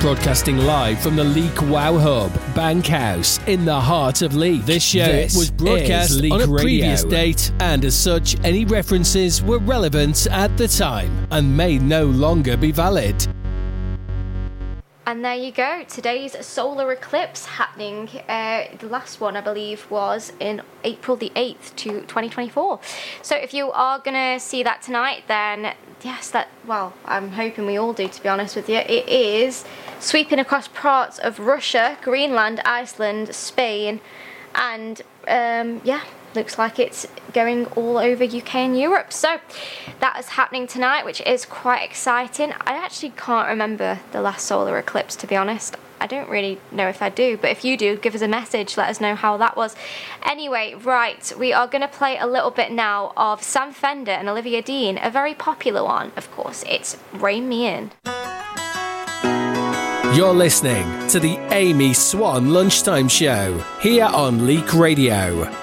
Broadcasting live from the Leek Wow Hub, Bankhouse, in the heart of Leek. This show was broadcast on a previous date, and as such, any references were relevant at the time and may no longer be valid. And there you go, today's solar eclipse happening. The last one, I believe, was in April the 8th to 2024. So if you are going to see that tonight, then yes, I'm hoping we all do, to be honest with you. It is sweeping across parts of Russia, Greenland, Iceland, Spain, and looks like it's going all over UK and Europe. So that is happening tonight, which is quite exciting. I actually can't remember the last solar eclipse, to be honest. I don't really know if I do, but if you do, give us a message, let us know how that was. Anyway, right, we are going to play a little bit now of Sam Fender and Olivia Dean, a very popular one, of course. It's Rein Me In. You're listening to the Amy Swan Lunchtime Show here on Leek Radio.